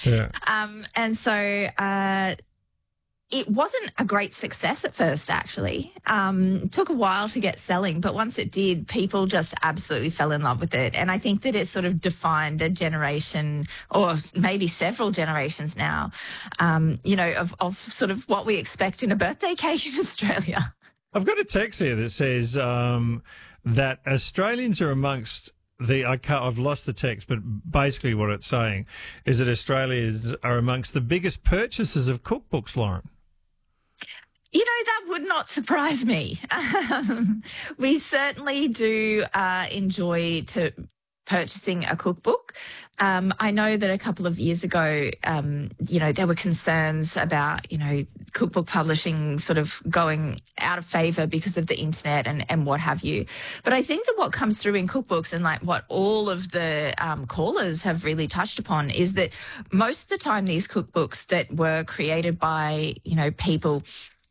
Yeah. And so it wasn't a great success at first, actually. It took a while to get selling, but once it did, people just absolutely fell in love with it. And I think that it sort of defined a generation, or maybe several generations now, of sort of what we expect in a birthday cake in Australia. I've got a text here that says that Australians are amongst I've lost the text, but basically what it's saying is that Australians are amongst the biggest purchasers of cookbooks, Lauren. That would not surprise me. We certainly do enjoy purchasing a cookbook. I know that a couple of years ago, there were concerns about, cookbook publishing sort of going out of favour because of the internet and what have you. But I think that what comes through in cookbooks, and like what all of the callers have really touched upon, is that most of the time these cookbooks that were created by, people,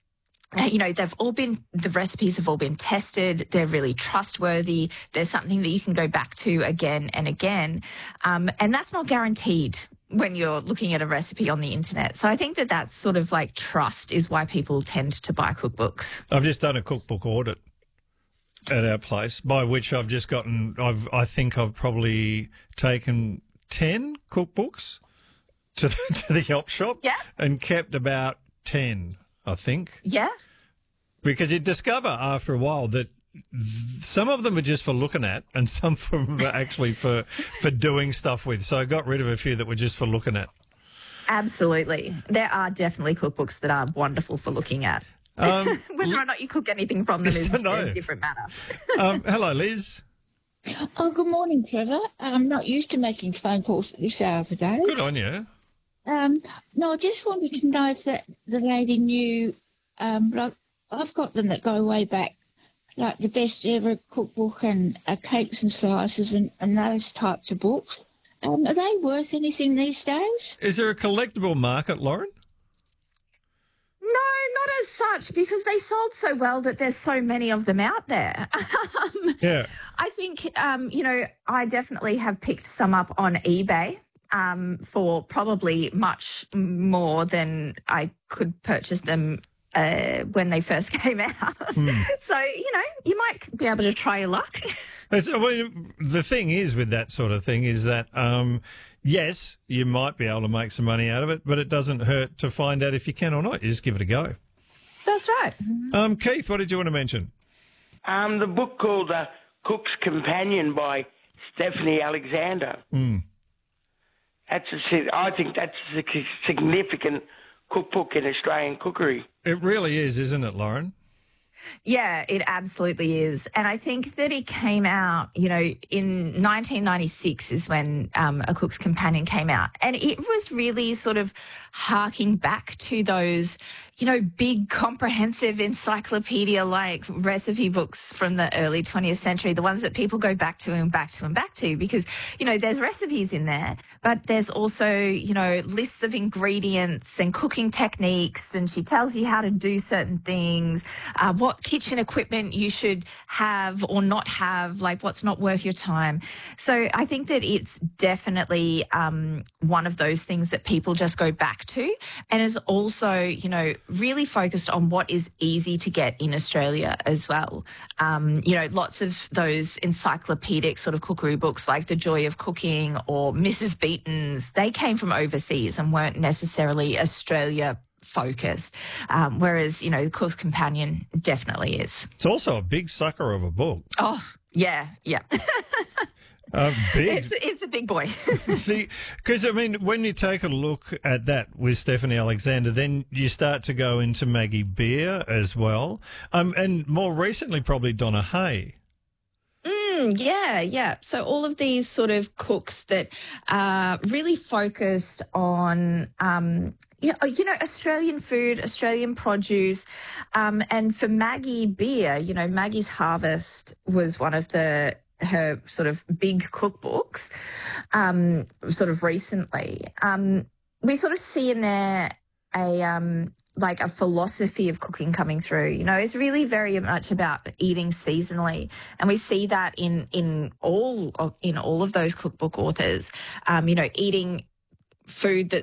the recipes have all been tested. They're really trustworthy. There's something that you can go back to again and again. And that's not guaranteed when you're looking at a recipe on the internet. So I think that that's sort of like trust is why people tend to buy cookbooks. I've just done a cookbook audit at our place, by which I've just I think I've probably taken 10 cookbooks to the op shop, and kept about 10, I think. Yeah. Because you discover after a while that some of them are just for looking at, and some of them are actually for doing stuff with. So I got rid of a few that were just for looking at. Absolutely. There are definitely cookbooks that are wonderful for looking at. Whether or not you cook anything from them is a different matter. Hello, Liz. Oh, good morning, Trevor. I'm not used to making phone calls at this hour of the day. Good on you. No, I just wanted to know if the lady knew, I've got them that go way back, like the best ever cookbook and cakes and slices and those types of books. Are they worth anything these days? Is there a collectible market, Lauren? No, not as such, because they sold so well that there's so many of them out there. Yeah. I think, I definitely have picked some up on eBay. For probably much more than I could purchase them when they first came out. So, you might be able to try your luck. The thing is with that sort of thing is that, yes, you might be able to make some money out of it, but it doesn't hurt to find out if you can or not. You just give it a go. That's right. Keith, what did you want to mention? The book called Cook's Companion by Stephanie Alexander. I think that's a significant cookbook in Australian cookery. It really is, isn't it, Lauren? Yeah, it absolutely is. And I think that it came out, in 1996 is when A Cook's Companion came out. And it was really sort of harking back to those, big comprehensive encyclopedia-like recipe books from the early 20th century, the ones that people go back to and back to and back to because, there's recipes in there, but there's also, lists of ingredients and cooking techniques, and she tells you how to do certain things, what kitchen equipment you should have or not have, like what's not worth your time. So I think that it's definitely one of those things that people just go back to, and is also, really focused on what is easy to get in Australia as well. Lots of those encyclopedic sort of cookery books like The Joy of Cooking or Mrs. Beeton's, they came from overseas and weren't necessarily Australia focused, whereas, Cook's Companion definitely is. It's also a big sucker of a book. Oh, yeah. Big. It's a big boy. Because, when you take a look at that with Stephanie Alexander, then you start to go into Maggie Beer as well. And more recently, probably Donna Hay. Yeah. So all of these sort of cooks that are really focused on, Australian food, Australian produce. And for Maggie Beer, Maggie's Harvest was one of her sort of big cookbooks, sort of recently. We sort of see in there a philosophy of cooking coming through. It's really very much about eating seasonally, and we see that in all of those cookbook authors. Eating food that's